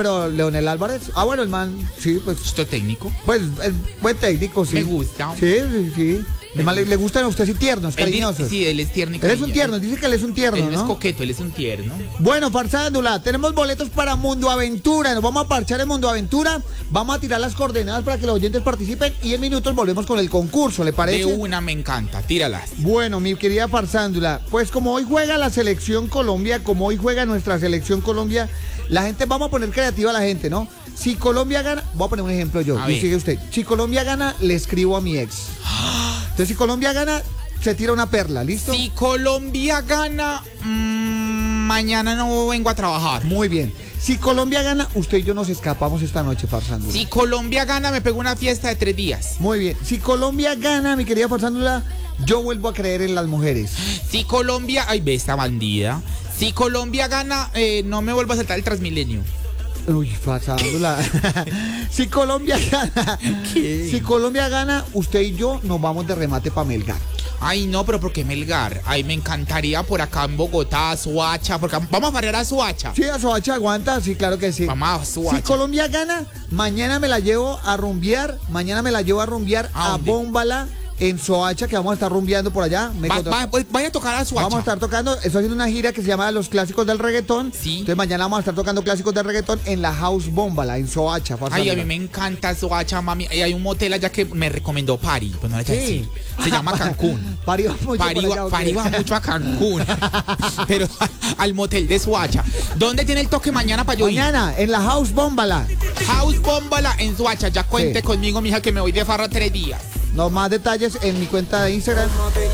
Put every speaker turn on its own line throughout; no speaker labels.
pero Leonel Álvarez. Ah, bueno, el man, sí, pues.
¿Esto es técnico?
Pues es buen técnico, sí.
Me gusta.
Sí, sí, sí. El man le gustan a usted sí tiernos, cariñosos.
Sí, él es tierno.
Él es un tierno, dice que él es un tierno,
Él no
¿no?
es coqueto, él es un tierno.
Bueno, Farsándula, tenemos boletos para Mundo Aventura. Nos vamos a parchar en Mundo Aventura. Vamos a tirar las coordenadas para que los oyentes participen y en minutos volvemos con el concurso, ¿le parece?
De una me encanta, tíralas.
Bueno, mi querida Farsándula, pues como hoy juega la selección Colombia, como hoy juega nuestra selección Colombia, la gente, vamos a poner creativa a la gente, ¿no? Si Colombia gana, voy a poner un ejemplo yo, y sigue usted. Si Colombia gana, le escribo a mi ex. Entonces, si Colombia gana, se tira una perla, ¿listo?
Si Colombia gana, mañana no vengo a trabajar.
Muy bien. Si Colombia gana, usted y yo nos escapamos esta noche, Farsándula.
Si Colombia gana, me pego una fiesta de 3 días.
Muy bien. Si Colombia gana, mi querida Farsándula, yo vuelvo a creer en las mujeres.
Si Colombia... Ay, ve esta bandida. Si Colombia gana, no me vuelvo a saltar el Transmilenio.
Uy, Farsándula. Si Colombia gana, si Colombia gana, usted y yo nos vamos de remate para Melgar.
Ay, no, pero ¿por qué Melgar? Ay, me encantaría por acá en Bogotá, a Soacha, porque vamos a barrer a Soacha.
Sí, a Soacha aguanta, sí, claro que sí.
Vamos a Soacha.
Si Colombia gana, mañana me la llevo a rumbear, a Bómbala, en Soacha, que vamos a estar rumbeando por allá.
Vaya a tocar a Soacha.
Vamos a estar tocando, estoy haciendo una gira que se llama Los Clásicos del Reggaetón.
Sí.
Entonces mañana vamos a estar tocando clásicos del reggaetón en la House Bómbala, en Soacha.
Ay, a mí me encanta Soacha, mami. Hay un motel allá que me recomendó Pari, pues no le decir. Se llama Cancún.
Pari
va mucho a Cancún. Pero al motel de Soacha. ¿Dónde tiene el toque mañana para yo ir?
Mañana, en la House Bómbala.
House Bómbala en Soacha. Ya cuente conmigo, mija, que me voy de farra 3 días.
No, más detalles en mi cuenta de Instagram.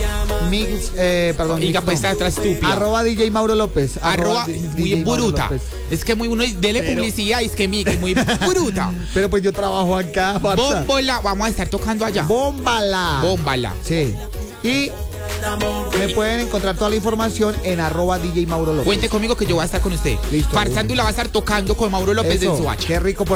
Oiga, pues está estúpida.
@, DJ Mauro López.
Muy bruta. Es que muy uno dele publicidad y es que muy bruta.
Pero pues yo trabajo acá, Farsa.
Bómbala, vamos a estar tocando allá.
Bómbala. Sí. Y me pueden encontrar toda la información en @DJ Mauro López.
Cuente conmigo que yo voy a estar con usted.
Listo.
Farsándula va a estar tocando con Mauro López de Soacha.
Qué rico por